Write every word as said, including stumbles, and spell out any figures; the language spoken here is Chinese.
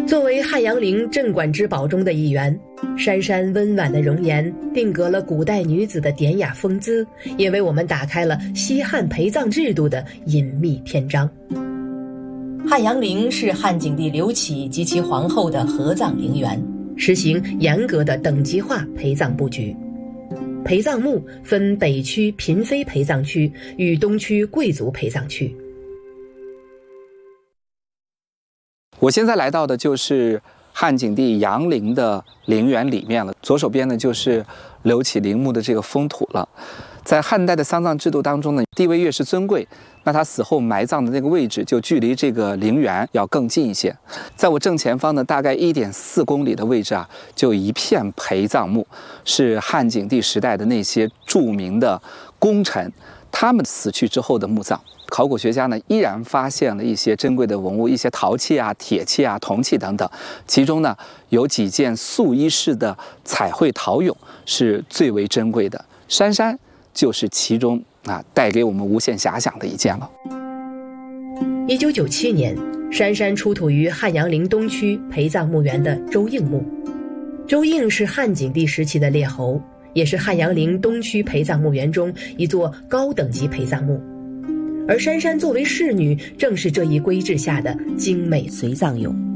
作为汉阳陵镇馆之宝中的一员，珊珊温婉的容颜定格了古代女子的典雅风姿，也为我们打开了西汉陪葬制度的隐秘篇章。汉阳陵是汉景帝刘启及其皇后的合葬陵园，实行严格的等级化陪葬布局。陪葬墓分北区嫔妃陪葬区与东区贵族陪葬区。 我现在来到的就是汉景帝杨陵的陵园里面了，左手边呢就是刘启陵墓的这个封土了。在汉代的丧葬制度当中呢，地位越是尊贵，那他死后埋葬的那个位置就距离这个陵园要更近一些。在我正前方呢，大概一点四公里的位置啊，就有一片陪葬墓，是汉景帝时代的那些著名的功臣他们死去之后的墓葬。考古学家呢依然发现了一些珍贵的文物，一些陶器啊、铁器啊、铜器等等，其中呢有几件素衣式的彩绘陶俑是最为珍贵的，珊珊就是其中啊带给我们无限遐想的一件了。 一九九七年，珊珊出土于汉阳陵东区陪葬墓园的周应墓。周应是汉景帝时期的列侯，也是汉阳陵东区陪葬墓园中一座高等级陪葬墓。而珊珊作为侍女，正是这一规制下的精美随葬俑。